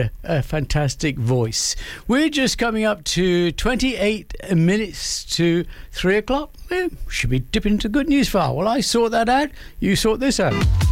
A fantastic voice. We're just coming up to 28 minutes to 3 o'clock. Should be dipping into good news file. Well, I sort that out. You sort this out.